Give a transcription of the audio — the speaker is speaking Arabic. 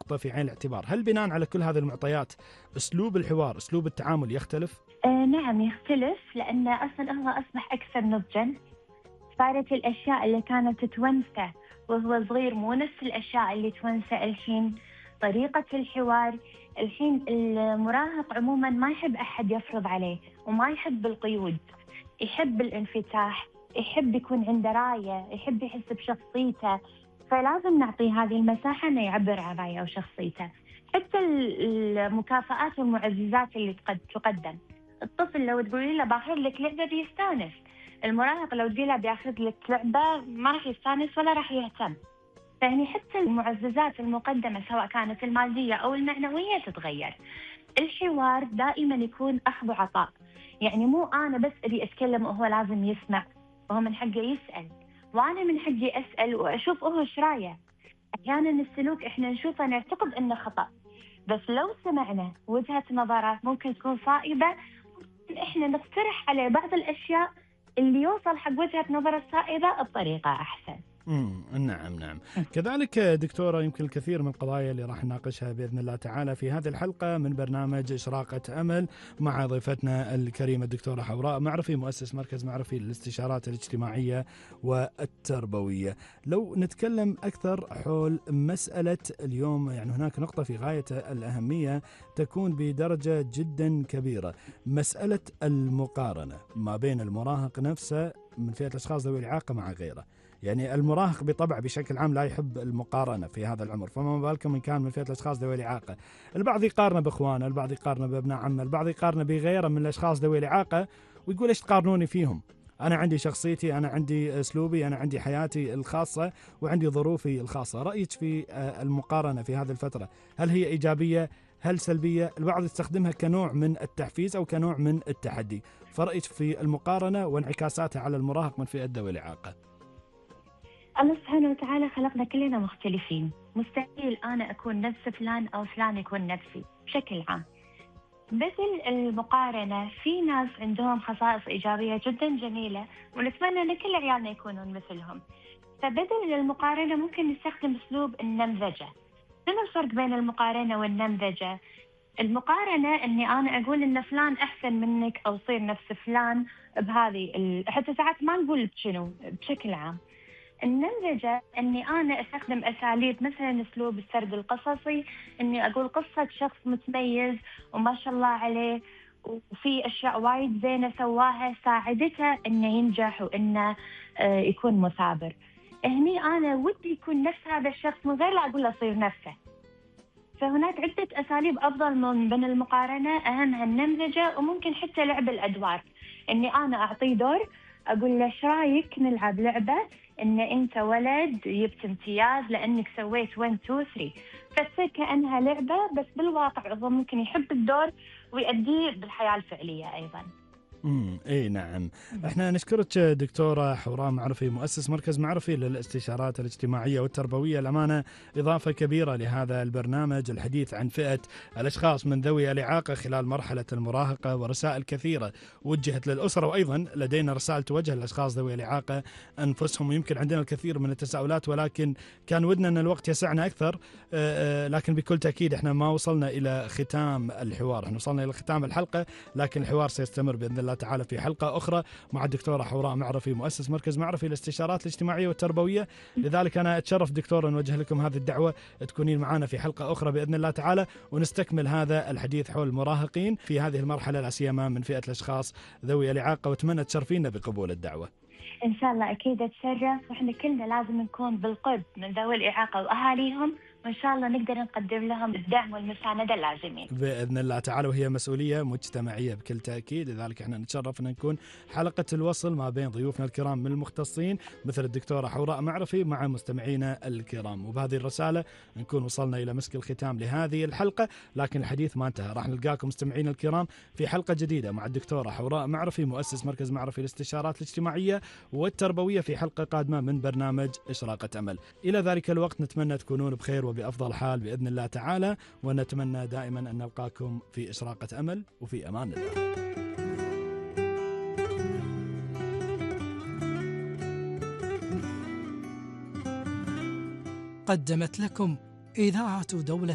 نقطة في عين الاعتبار. هل بناء على كل هذه المعطيات أسلوب الحوار، أسلوب التعامل يختلف؟ نعم يختلف، لأن أصلا هو أصبح أكثر نضجا. صارت الأشياء اللي كانت تونسه وهو صغير مو نفس الأشياء اللي تونسه الحين. طريقة الحوار الحين المراهق عموما ما يحب أحد يفرض عليه، وما يحب القيود، يحب الانفتاح، يحب يكون عنده راية، يحب يحس بشخصيته، فلازم نعطيه هذه المساحة أنه يعبر عن رايه وشخصيته. حتى المكافآت والمعززات اللي تقدم، الطفل لو تقولي له باخذ لك لعبة بيستانس، المراهق لو تقولي له بياخذ لك لعبة ما راح يستانس ولا راح يهتم. فهني حتى المعززات المقدمة سواء كانت المادية أو المعنوية تتغير. الحوار دائما يكون أخذ وعطاء، يعني مو أنا بس أبي أتكلم وهو لازم يسمع، وهو من حقه يسأل، وأنا من حقي أسأل وأشوف هو إيش رايه. أحيانا السلوك إحنا نشوفه نعتقد إنه خطأ، بس لو سمعنا وجهة نظره ممكن تكون صائبة، إحنا نقترح عليه بعض الأشياء اللي يوصل حق وجهة نظر الصائبة بطريقة أحسن. نعم. كذلك دكتورة، يمكن الكثير من القضايا اللي راح نناقشها بإذن الله تعالى في هذه الحلقة من برنامج إشراقة أمل مع ضيفتنا الكريمة الدكتورة حوراء معرفي، مؤسس مركز معرفي للاستشارات الاجتماعية والتربوية. لو نتكلم أكثر حول مسألة اليوم، يعني هناك نقطة في غاية الأهمية تكون بدرجة جدا كبيرة، مسألة المقارنة ما بين المراهق نفسه من فئة الأشخاص ذوي الإعاقة مع غيره. يعني المراهق بطبع بشكل عام لا يحب المقارنة في هذا العمر، فما بالكم إن كان من فئة الأشخاص ذوي الإعاقة. البعض يقارنه بإخوانه، البعض يقارنه بابناء عمه، البعض يقارنه بغيره من الأشخاص ذوي الإعاقة، ويقول إيش تقارنوني فيهم؟ أنا عندي شخصيتي، أنا عندي أسلوبي، أنا عندي حياتي الخاصة وعندي ظروفي الخاصة. رأيك في المقارنة في هذه الفترة، هل هي إيجابية؟ هل سلبية؟ البعض يستخدمها كنوع من التحفيز أو كنوع من التحدي، فرأيك في المقارنة وانعكاساتها على المراهق من فئة ذوي الإعاقة؟ الله سبحانه وتعالى خلقنا كلنا مختلفين، مستحيل أنا أكون نفس فلان أو فلان يكون نفسي بشكل عام. بدل المقارنة في ناس عندهم خصائص إيجابية جدا جميلة ونتمنى أن كل عيالنا يكونون مثلهم، فبدل المقارنة ممكن نستخدم أسلوب النمذجة. شنو الفرق بين المقارنة والنمذجة؟ المقارنة أني أنا أقول أن فلان أحسن منك أو صير نفس فلان بهذه حتى ساعات ما نقول شنو بشكل عام. النمذجة أني أنا أستخدم أساليب مثلا أسلوب السرد القصصي، أني أقول قصة شخص متميز وما شاء الله عليه وفي أشياء وايد زينة سواها ساعدته أنه ينجح وأنه يكون مثابر. هني أنا ودي يكون نفس هذا الشخص من غير لا أقول له صير نفسه. فهناك عدة أساليب أفضل من المقارنة، أهمها النمذجة، وممكن حتى لعب الأدوار، أني أنا أعطيه دور أقول له إيش رايك نلعب لعبة إن أنت ولد جبت امتياز لأنك سويت 1 2 3، فتصير كأنها لعبة بس بالواقع هو ممكن يحب الدور ويؤديه بالحياة الفعلية أيضا. اي نعم. احنا نشكرك دكتورة حوراء معرفي، مؤسس مركز معرفي للاستشارات الاجتماعية والتربوية. الأمانة إضافة كبيرة لهذا البرنامج، الحديث عن فئة الأشخاص من ذوي الإعاقة خلال مرحلة المراهقة، ورسائل كثيرة وجهت للأسرة، وأيضا لدينا رسائل توجه للأشخاص ذوي الإعاقة أنفسهم. يمكن عندنا الكثير من التساؤلات، ولكن كان ودنا أن الوقت يسعنا أكثر، لكن بكل تأكيد احنا ما وصلنا إلى ختام الحوار، احنا وصلنا إلى ختام الحلقة، لكن الحوار سيستمر بإذن الله تعالى في حلقة أخرى مع الدكتورة حوراء معرفي، مؤسس مركز معرفي للاستشارات الاجتماعية والتربوية. لذلك أنا أتشرف دكتورة نوجه لكم هذه الدعوة، تكونين معنا في حلقة أخرى بإذن الله تعالى، ونستكمل هذا الحديث حول المراهقين في هذه المرحلة، لا سيما من فئة الأشخاص ذوي الإعاقة، وأتمنى تشرفينا بقبول الدعوة. إن شاء الله أكيد أتشرف، وإحنا كلنا لازم نكون بالقرب من ذوي الإعاقة وأهاليهم، وإن شاء الله نقدر نقدم لهم الدعم والمساندة اللازمين بإذن الله تعالى، وهي مسؤولية مجتمعية بكل تأكيد. لذلك احنا نتشرف أن نكون حلقة الوصل ما بين ضيوفنا الكرام من المختصين مثل الدكتورة حوراء معرفي مع مستمعينا الكرام. وبهذه الرسالة نكون وصلنا إلى مسك الختام لهذه الحلقة، لكن الحديث ما انتهى، راح نلقاكم مستمعينا الكرام في حلقة جديدة مع الدكتورة حوراء معرفي، مؤسس مركز معرفي للاستشارات الاجتماعية والتربوية، في حلقة قادمة من برنامج إشراقة أمل. إلى ذلك الوقت نتمنى تكونون بخير وبأفضل حال بإذن الله تعالى، ونتمنى دائما أن نلقاكم في إشراقة أمل، وفي أمان الله. قدمت لكم إذاعة دولة